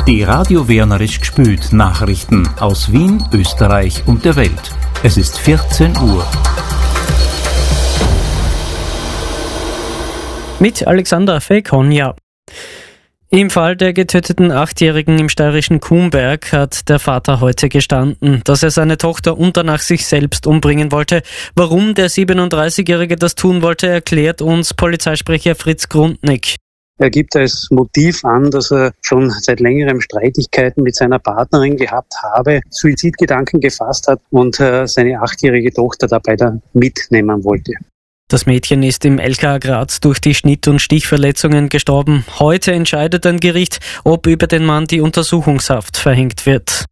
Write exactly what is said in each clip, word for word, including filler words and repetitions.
Die Radio Wernerisch gspült Nachrichten aus Wien, Österreich und der Welt. Es ist vierzehn Uhr. Mit Alexander Fekonja. Im Fall der getöteten Achtjährigen im steirischen Kuenberg hat der Vater heute gestanden, dass er seine Tochter und danach sich selbst umbringen wollte. Warum der siebenunddreißigjährige das tun wollte, erklärt uns Polizeisprecher Fritz Grundnick. Er gibt als Motiv an, dass er schon seit längerem Streitigkeiten mit seiner Partnerin gehabt habe, Suizidgedanken gefasst hat und äh, seine achtjährige Tochter dabei da mitnehmen wollte. Das Mädchen ist im L K A Graz durch die Schnitt- und Stichverletzungen gestorben. Heute entscheidet ein Gericht, ob über den Mann die Untersuchungshaft verhängt wird.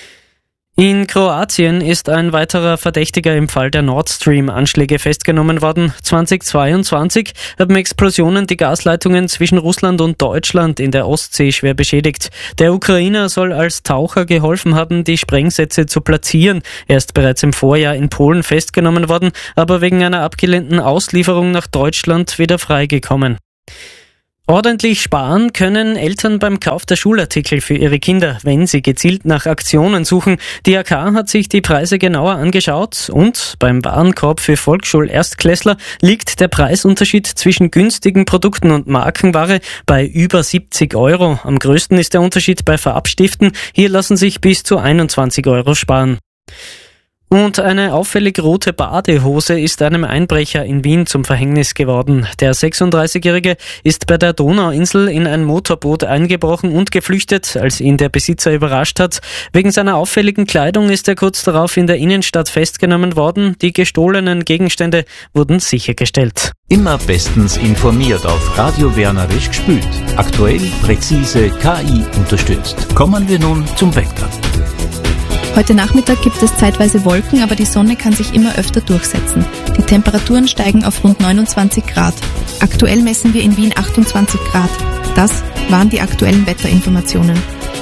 In Kroatien ist ein weiterer Verdächtiger im Fall der Nord Stream-Anschläge festgenommen worden. zweitausendzweiundzwanzig haben Explosionen die Gasleitungen zwischen Russland und Deutschland in der Ostsee schwer beschädigt. Der Ukrainer soll als Taucher geholfen haben, die Sprengsätze zu platzieren. Er ist bereits im Vorjahr in Polen festgenommen worden, aber wegen einer abgelehnten Auslieferung nach Deutschland wieder freigekommen. Ordentlich sparen können Eltern beim Kauf der Schulartikel für ihre Kinder, wenn sie gezielt nach Aktionen suchen. Die A K hat sich die Preise genauer angeschaut und beim Warenkorb für Volksschul-Erstklässler liegt der Preisunterschied zwischen günstigen Produkten und Markenware bei über siebzig Euro. Am größten ist der Unterschied bei Farbstiften. Hier lassen sich bis zu einundzwanzig Euro sparen. Und eine auffällig rote Badehose ist einem Einbrecher in Wien zum Verhängnis geworden. Der sechsunddreißigjährige ist bei der Donauinsel in ein Motorboot eingebrochen und geflüchtet, als ihn der Besitzer überrascht hat. Wegen seiner auffälligen Kleidung ist er kurz darauf in der Innenstadt festgenommen worden. Die gestohlenen Gegenstände wurden sichergestellt. Immer bestens informiert auf Radio Wernerisch gspült. Aktuell, präzise, K I unterstützt. Kommen wir nun zum Wetter. Heute Nachmittag gibt es zeitweise Wolken, aber die Sonne kann sich immer öfter durchsetzen. Die Temperaturen steigen auf rund neunundzwanzig Grad. Aktuell messen wir in Wien achtundzwanzig Grad. Das waren die aktuellen Wetterinformationen.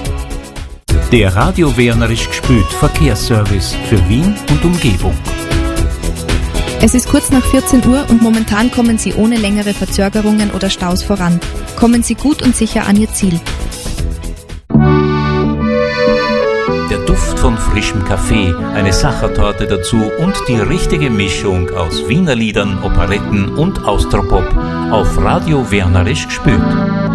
Der Radio Wernerisch gspült Verkehrsservice für Wien und Umgebung. Es ist kurz nach vierzehn Uhr und momentan kommen Sie ohne längere Verzögerungen oder Staus voran. Kommen Sie gut und sicher an Ihr Ziel. Der Duft von frischem Kaffee, eine Sachertorte dazu und die richtige Mischung aus Wiener Liedern, Operetten und Austropop auf Radio Wernerisch gspült.